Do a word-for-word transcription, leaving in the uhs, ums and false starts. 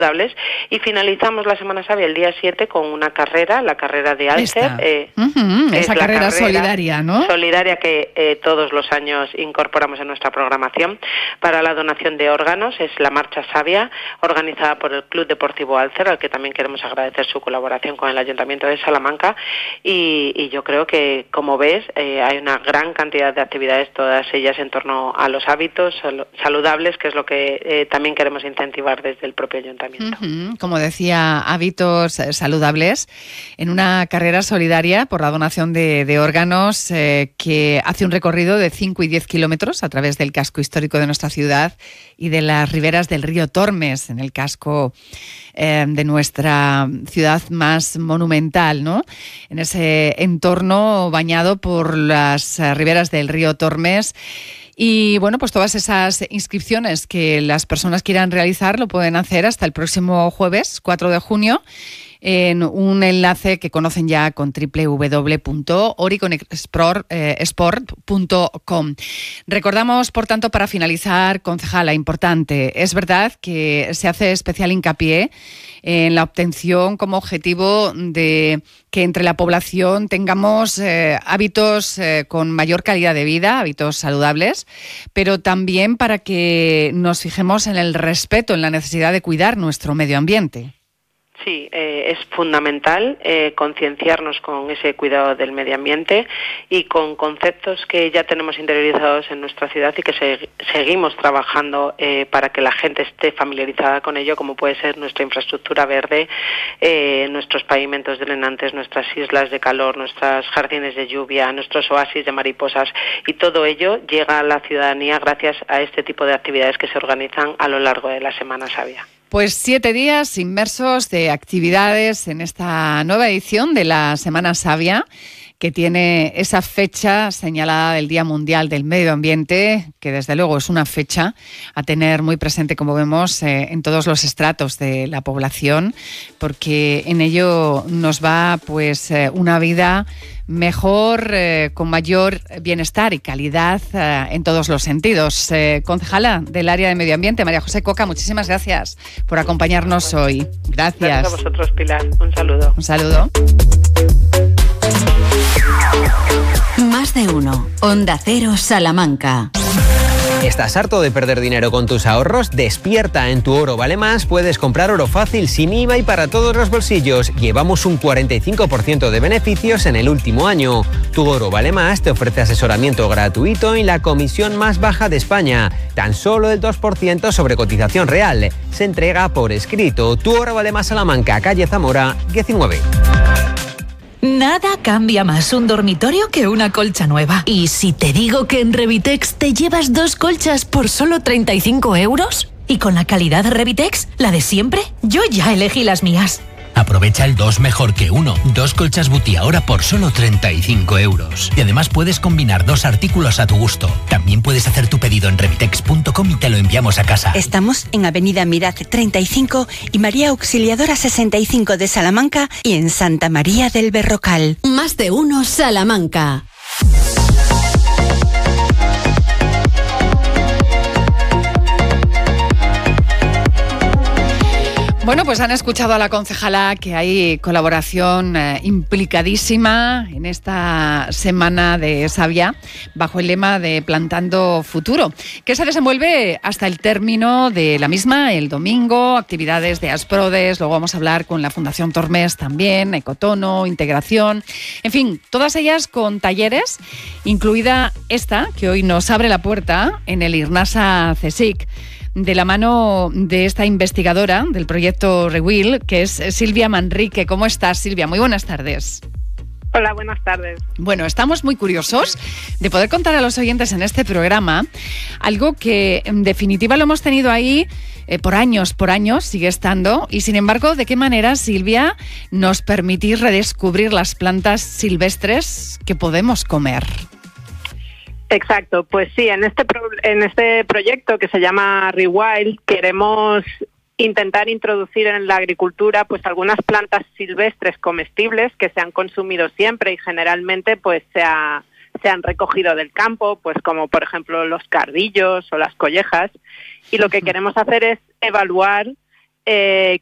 y finalizamos la Semana Sabia el día siete con una carrera, la carrera de Alcer. Eh, uh-huh, esa carrera, carrera solidaria, ¿no? Solidaria que eh, todos los años incorporamos en nuestra programación para la donación de órganos. Es la Marcha Sabia, organizada por el Club Deportivo Alcer, al que también queremos agradecer su colaboración con el Ayuntamiento de Salamanca. Y, y yo creo que, como ves, eh, hay una gran cantidad de actividades, todas ellas en torno a los hábitos saludables, que es lo que eh, también queremos incentivar desde el propio Ayuntamiento. Uh-huh. Como decía, hábitos saludables en una carrera solidaria por la donación de, de órganos eh, que hace un recorrido de cinco y diez kilómetros a través del casco histórico de nuestra ciudad y de las riberas del río Tormes, en el casco eh, de nuestra ciudad más monumental, ¿no? En ese entorno bañado por las eh, riberas del río Tormes. Y bueno, pues todas esas inscripciones que las personas quieran realizar lo pueden hacer hasta el próximo jueves, cuatro de junio, en un enlace que conocen ya con doble u doble u doble u punto oriconsport punto com. Recordamos, por tanto, para finalizar, concejala, importante, es verdad que se hace especial hincapié en la obtención como objetivo de que entre la población tengamos eh, hábitos eh, con mayor calidad de vida, hábitos saludables, pero también para que nos fijemos en el respeto, en la necesidad de cuidar nuestro medio ambiente. Sí, eh, es fundamental eh, concienciarnos con ese cuidado del medio ambiente y con conceptos que ya tenemos interiorizados en nuestra ciudad y que se, seguimos trabajando eh, para que la gente esté familiarizada con ello, como puede ser nuestra infraestructura verde, eh, nuestros pavimentos drenantes, nuestras islas de calor, nuestros jardines de lluvia, nuestros oasis de mariposas, y todo ello llega a la ciudadanía gracias a este tipo de actividades que se organizan a lo largo de la Semana Sabia. Pues siete días inmersos de actividades en esta nueva edición de la Semana Sabia, que tiene esa fecha señalada del Día Mundial del Medio Ambiente, que desde luego es una fecha a tener muy presente, como vemos, eh, en todos los estratos de la población, porque en ello nos va pues eh, una vida mejor, eh, con mayor bienestar y calidad eh, en todos los sentidos. Eh, concejala del área de Medio Ambiente, María José Coca, muchísimas gracias por acompañarnos hoy. Gracias. Gracias a vosotros, Pilar. Un saludo. Un saludo. Más de uno. Onda Cero, Salamanca. ¿Estás harto de perder dinero con tus ahorros? Despierta, en Tu Oro Vale Más puedes comprar oro fácil, sin I V A y para todos los bolsillos. Llevamos un cuarenta y cinco por ciento de beneficios en el último año. Tu Oro Vale Más te ofrece asesoramiento gratuito y la comisión más baja de España. Tan solo el dos por ciento sobre cotización real. Se entrega por escrito. Tu Oro Vale Más Salamanca, calle Zamora, diecinueve. Nada cambia más un dormitorio que una colcha nueva. ¿Y si te digo que en Revitex te llevas dos colchas por solo treinta y cinco euros? ¿Y con la calidad Revitex, la de siempre? Yo ya elegí las mías. Aprovecha el dos mejor que uno. Dos colchas Buti ahora por solo treinta y cinco euros. Y además puedes combinar dos artículos a tu gusto. También puedes hacer tu pedido en revitex punto com y te lo enviamos a casa. Estamos en Avenida Miraz treinta y cinco y María Auxiliadora sesenta y cinco de Salamanca y en Santa María del Berrocal. Más de uno, Salamanca. Bueno, pues han escuchado a la concejala que hay colaboración eh, implicadísima en esta semana de Sabia bajo el lema de Plantando Futuro, que se desenvuelve hasta el término de la misma el domingo, actividades de Asprodes, luego vamos a hablar con la Fundación Tormes también, Ecotono, Integración, en fin, todas ellas con talleres, incluida esta que hoy nos abre la puerta en el IRNASA CSIC, de la mano de esta investigadora del proyecto ReWill, que es Silvia Manrique. ¿Cómo estás, Silvia? Muy buenas tardes. Hola, buenas tardes. Bueno, estamos muy curiosos de poder contar a los oyentes en este programa algo que en definitiva lo hemos tenido ahí eh, por años, por años, sigue estando, y sin embargo, ¿de qué manera, Silvia, nos permitís redescubrir las plantas silvestres que podemos comer? Exacto, pues sí, en este pro- en este proyecto que se llama ReWild queremos intentar introducir en la agricultura pues algunas plantas silvestres comestibles que se han consumido siempre y generalmente pues se, ha, se han recogido del campo, pues como por ejemplo los cardillos o las collejas, y lo que queremos hacer es evaluar eh,